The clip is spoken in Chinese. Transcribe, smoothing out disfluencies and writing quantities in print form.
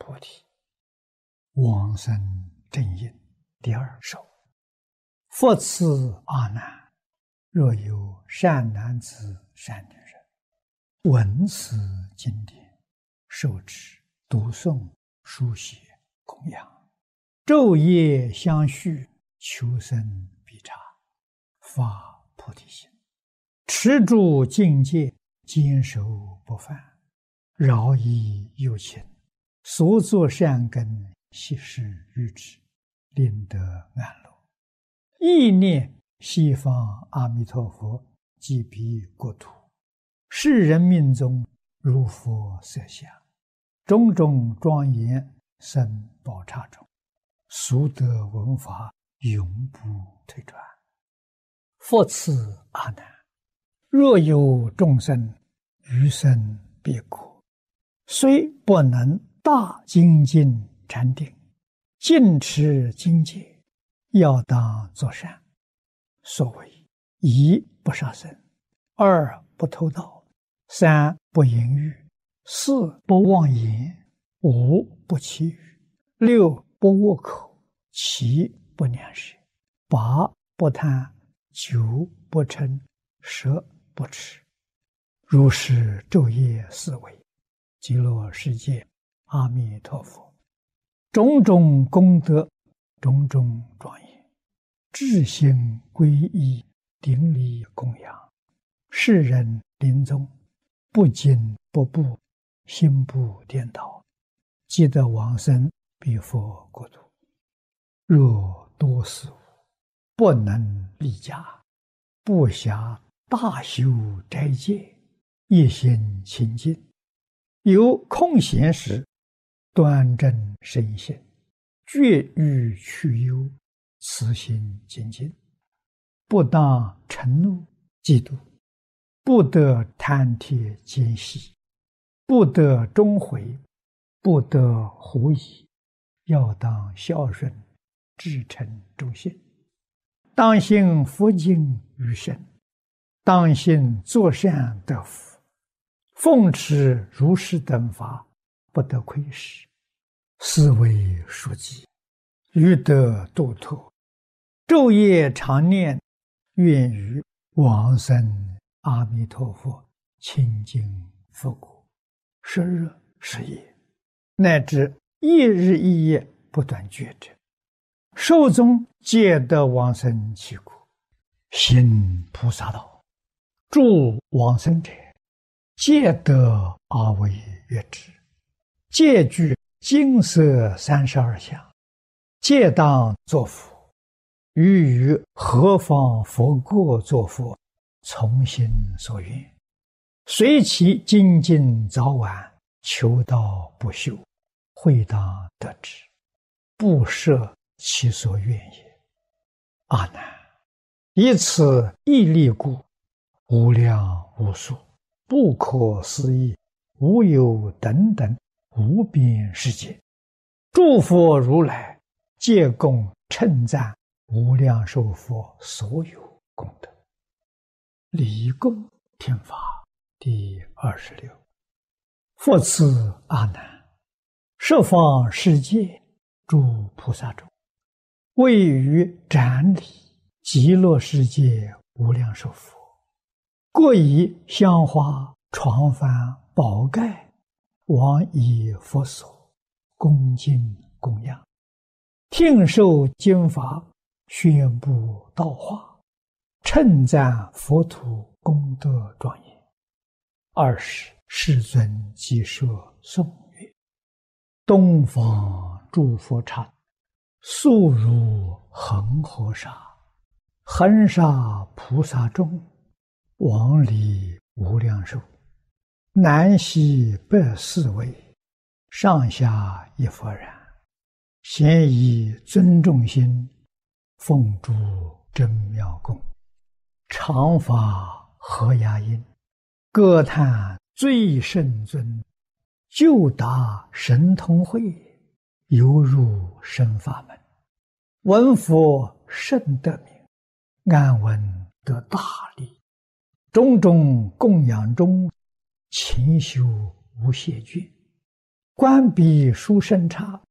菩提。往生正因第二首。复次阿难，若有善男子、善女人，闻此经典，受持、读诵、书写、供养，昼夜相续，求生必察，发菩提心，持住境界，坚守不犯，饶益有情，所作善根，悉施于之，令得安乐。意念西方阿弥陀佛即彼国土，世人命中如佛色相，种种庄严生宝刹中，速得闻法，永不退转。复次阿难，若有众生余生别国，虽不能大精进禅定，尽持经戒，要当作善。所谓一不杀生，二不偷盗，三不淫欲，四不妄言，五不绮语，六不恶口，七不两舌，八不贪，九不嗔，十不痴。如是昼夜思维，极乐世界阿弥陀佛种种功德，种种庄严，至心皈依，顶礼供养，世人临终不惊不怖，心不颠倒，即得往生彼佛国土。若多事物不能立家，不暇大修斋戒，一心清净，有空闲时，端正身心，绝欲去忧，慈心精进，不当嗔怒嫉妒，不得贪帖奸细，不得终悔，不得狐疑，要当孝顺，至诚忠信，当信佛经于身，当信作善得福，奉持如是等法，不得亏失，是为书记，欲得度脱，昼夜常念，愿于往生阿弥陀佛清净佛国，10日10夜，乃至一日一夜不断觉者，寿终皆得往生其国，行菩萨道，助往生者，皆得阿惟越致，皆具金色32相，皆当作佛，于何方佛国作佛，从心所愿，随其精进早晚，求道不休，会当得之，不设其所愿也。阿难，以此义力故，无量无数，不可思议，无有等等无边世界，诸佛如来皆共称赞无量寿佛所有功德。离供听法第26。复次阿难，十方世界诸菩萨中，位于展礼极乐世界无量寿佛，各以香花、床幡、宝盖往以佛所，恭敬供养，听受经法，宣布道化，称赞佛土功德庄严。20世尊即说颂曰：东方诸佛刹，速如恒河沙，恒沙菩萨众，往礼无量寿，南西北4位，上下一佛然，咸以尊重心，奉诸真妙供，常法和雅音，歌叹最胜尊，就达神通会，犹入生法门，闻佛甚得名，安闻得大利，种种供养中，勤修无懈倦， 观彼书生差，